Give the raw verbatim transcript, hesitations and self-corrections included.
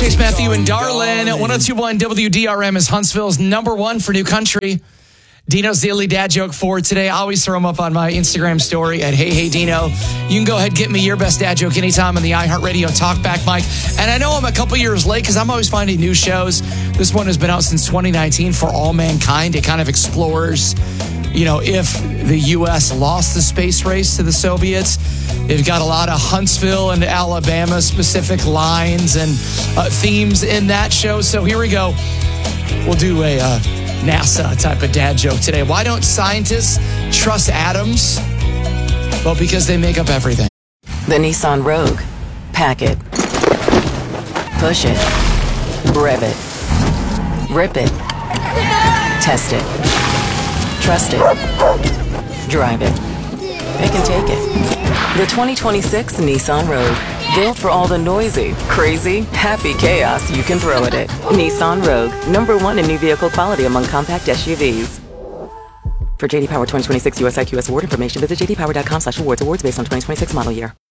Chase Matthew and Darlin at one oh two point one W D R M is Huntsville's number one for new country. Dino's daily dad joke for today. I always throw them up on my Instagram story at Hey Hey Dino. You can go ahead and get me your best dad joke anytime on the iHeartRadio Talkback mic. And I know I'm a couple years late because I'm always finding new shows. This one has been out since twenty nineteen, For All Mankind. It kind of explores, you know, if the U S lost the space race to the Soviets. They've got a lot of Huntsville and Alabama specific lines and uh, themes in that show. So here we go. We'll do a uh, NASA type of dad joke today. Why don't scientists trust atoms? Well, because they make up everything. The Nissan Rogue. Pack it. Push it. Rev it. Rip it. Test it. Trust it. Drive it. Pick and take it. The twenty twenty-six Nissan Rogue. Built for all the noisy, crazy, happy chaos you can throw at it. Nissan Rogue. Number one in new vehicle quality among compact S U Vs. For J D Power twenty twenty-six U S I Q S award information, visit j d power dot com slash awards. Awards based on twenty twenty-six model year.